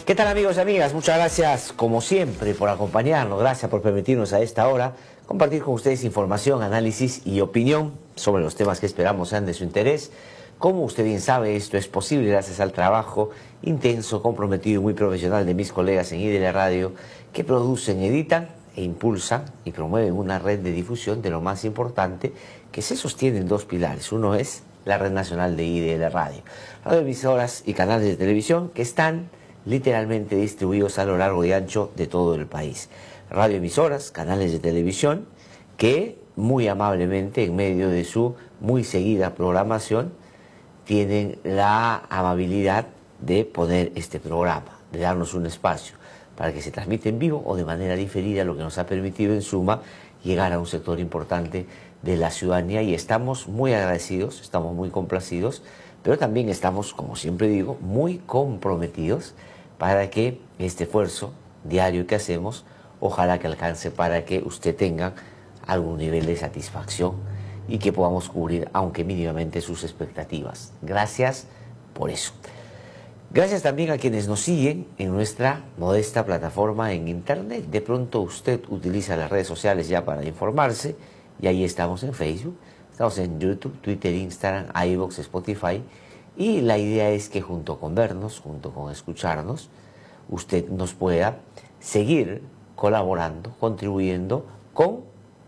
¿Qué tal, amigos y amigas? Muchas gracias como siempre por acompañarnos, gracias por permitirnos a esta hora compartir con ustedes información, análisis y opinión sobre los temas que esperamos sean de su interés. Como usted bien sabe, esto es posible gracias al trabajo intenso, comprometido y muy profesional de mis colegas en IDL Radio, que producen, editan e impulsan y promueven una red de difusión de lo más importante, que se sostiene en dos pilares. Uno es la red nacional de IDL Radio, radioemisoras y canales de televisión que están literalmente distribuidos a lo largo y ancho de todo el país. Radioemisoras, canales de televisión que muy amablemente, en medio de su muy seguida programación, tienen la amabilidad de poner este programa, de darnos un espacio para que se transmita en vivo o de manera diferida, lo que nos ha permitido en suma llegar a un sector importante de la ciudadanía, y estamos muy agradecidos, estamos muy complacidos, pero también estamos, como siempre digo, muy comprometidos para que este esfuerzo diario que hacemos, ojalá que alcance para que usted tenga algún nivel de satisfacción y que podamos cubrir, aunque mínimamente, sus expectativas. Gracias por eso. Gracias también a quienes nos siguen en nuestra modesta plataforma en internet. De pronto usted utiliza las redes sociales ya para informarse, y ahí estamos en Facebook, estamos en YouTube, Twitter, Instagram, iVoox, Spotify, y la idea es que junto con vernos, junto con escucharnos, usted nos pueda seguir colaborando, contribuyendo con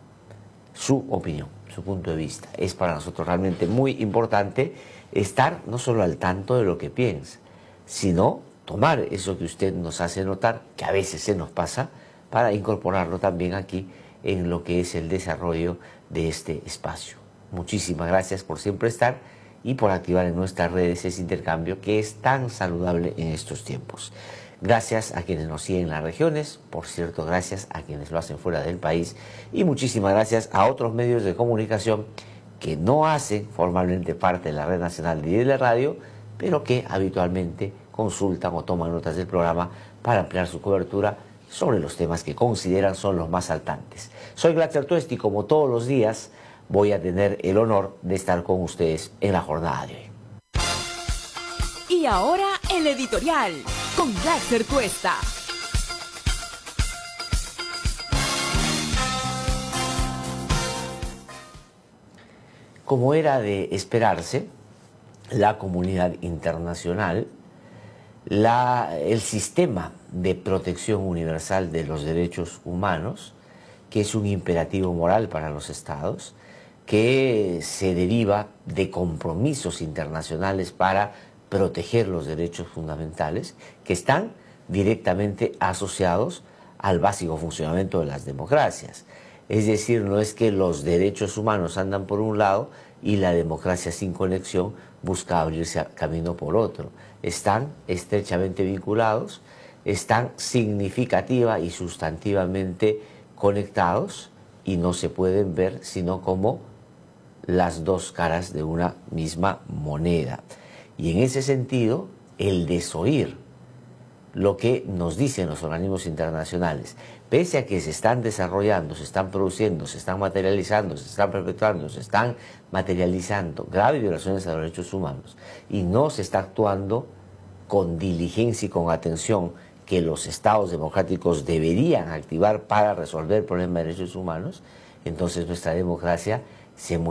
su opinión, su punto de vista. Es para nosotros realmente muy importante estar no solo al tanto de lo que piensa, sino tomar eso que usted nos hace notar, que a veces se nos pasa, para incorporarlo también aquí en lo que es el desarrollo de este espacio. Muchísimas gracias por siempre estar y por activar en nuestras redes ese intercambio que es tan saludable en estos tiempos. Gracias a quienes nos siguen en las regiones, por cierto, gracias a quienes lo hacen fuera del país, y muchísimas gracias a otros medios de comunicación que no hacen formalmente parte de la red nacional de IDL Radio, pero que habitualmente consultan o toman notas del programa para ampliar su cobertura sobre los temas que consideran son los más saltantes. Soy Glatzer Tuesti y como todos los días voy a tener el honor de estar con ustedes en la jornada de hoy. Y ahora el editorial con Glatzer Tuesta. Como era de esperarse, la comunidad internacional, el sistema de protección universal de los derechos humanos, que es un imperativo moral para los estados, que se deriva de compromisos internacionales para proteger los derechos fundamentales, que están directamente asociados al básico funcionamiento de las democracias. Es decir, no es que los derechos humanos andan por un lado y la democracia sin conexión busca abrirse camino por otro. Están estrechamente vinculados, están significativa y sustantivamente conectados, y no se pueden ver sino como las dos caras de una misma moneda. Y en ese sentido, el desoír lo que nos dicen los organismos internacionales, pese a que se están desarrollando, se están produciendo, se están materializando, se están perpetuando, se están materializando graves violaciones a los derechos humanos, y no se está actuando con diligencia y con atención que los estados democráticos deberían activar para resolver el problema de derechos humanos, entonces nuestra democracia se mueve